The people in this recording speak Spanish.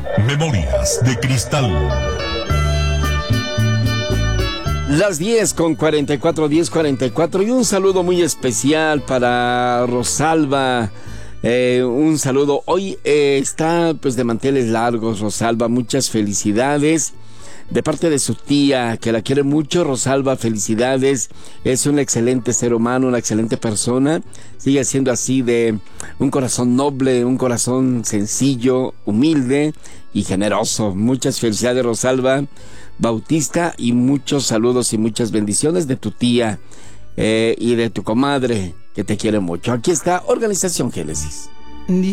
Memorias de Cristal. Las 10:44, y un saludo muy especial para Rosalba. Un saludo. Hoy está pues de manteles largos, Rosalba. Muchas felicidades de parte de su tía, que la quiere mucho. Rosalba, felicidades. Es un excelente ser humano, una excelente persona. Sigue siendo así, de un corazón noble, un corazón sencillo, humilde y generoso. Muchas felicidades, Rosalba Bautista, y muchos saludos y muchas bendiciones de tu tía y de tu comadre, que te quiere mucho. Aquí está Organización Génesis.